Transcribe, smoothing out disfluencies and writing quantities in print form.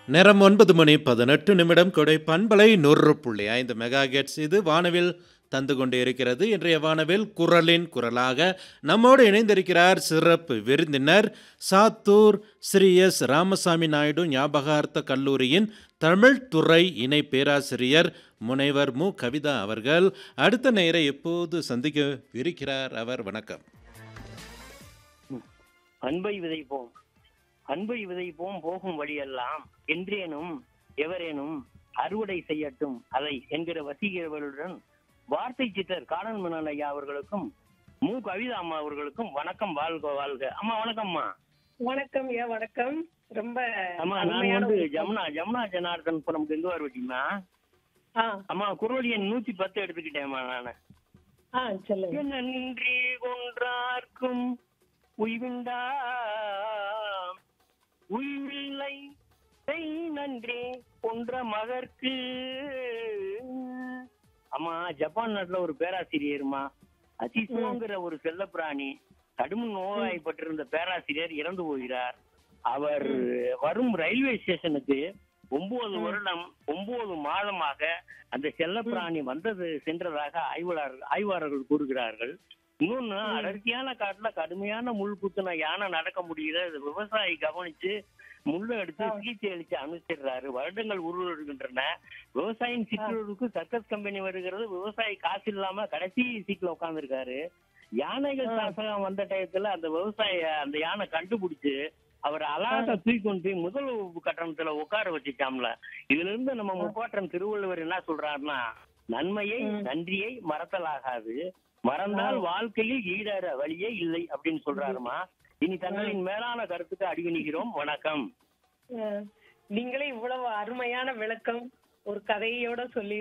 நேரம் 9:18 கொடை பண்பலை 100.5 மெகாஹெர்ட்ஸ் இது வானவில் தந்து கொண்டே இருக்கிறது. இன்றைய வானவில் குரலின் குரலாக நம்மோடு இணைந்திருக்கிறார் சிறப்பு விருந்தினர் சாத்தூர் ஸ்ரீ எஸ் ராமசாமி நாயுடு ஞாபகார்த்த கல்லூரியின் தமிழ் துறை இணை பேராசிரியர் முனைவர் மு கவிதா அவர்கள். அடுத்த நேரை எப்போது சந்திக்க இருக்கிறார் அவர்? வணக்கம். அன்பை விதைப்போம் அன்பை விதைப்போம் போகும் வழியெல்லாம் என்றேனும் எவரேனும் அறுவடை செய்யட்டும் அதை என்கிற வசீகரவர்களுடன் வார்த்தை சித்தர் காடன் மன்னன் ஐயா அவர்களுக்கும் மு கவிதா அம்மா அவர்களுக்கும் வணக்கம். வாழ்க வாழ்க. அம்மா வணக்கம்மா. வணக்கம் ஐயா, வணக்கம். ரொம்ப அம்மா நான் வந்து ஜமுனா ஜனார்தன்புரம் கெங்குவார் வட்டிமா. அம்மா குரல் எண் 110 எடுத்துக்கிட்டேம்மா நானு. சொல்லுங்க. நன்றி ஒன்றார்க்கும் உய்விண்டா உய்வில்லை செய் நன்றி ஒன்ற மகற்கு. அம்மா ஜப்பான் நாட்டுல ஒரு பேராசிரியர்மா அசிசோங்கிற ஒரு செல்லப்பிராணி கடும் நோய்வாய்ப்பட்டிருந்த பேராசிரியர் இறந்து போகிறார். அவர் வரும் ரயில்வே ஸ்டேஷனுக்கு 9 வருடம் 9 மாதமாக அந்த செல்லப்பிராணி வந்தது சென்றதாக ஆய்வாளர்கள் கூறுகிறார்கள். இன்னொன்னு, அடர்த்தியான காட்டுல கடுமையான முள் குத்துன யானை நடக்க முடியல. விவசாயி கவனிச்சு முள்ள எடுத்து சிகிச்சை அளிச்சு அனுப்பிச்சிடுறாரு. வருடங்கள் உருவெடுக்கின்றன. விவசாயின் சிற்றூருக்கு சர்க்கஸ் கம்பெனி வருகிறது. விவசாயி காசு இல்லாம கடைசி சீட்ல உட்கார்ந்துருக்காரு. யானைகள் தாசகம் வந்த டயத்துல அந்த விவசாய அந்த யானை கண்டுபிடிச்சு அவர் அழகா தூக்கி கொண்டு போய் முதல் கட்டணத்துல உட்கார வச்சுட்டாம்ல. இதுல இருந்து நம்ம முப்பாட்டன் திருவள்ளுவர் என்ன சொல்றாருன்னா, நன்மையை நன்றியை மறத்தலாகாது, மறந்தால் வாழ்க்கையில் ஈடற வழியே இல்லை அப்படின்னு சொல்றாருமா. இனி தங்களின் மேலான கருத்துக்கு அடிவணிகிறோம். வணக்கம். நீங்களே இவ்வளவு அருமையான விளக்கம் ஒரு கதையோட சொல்லி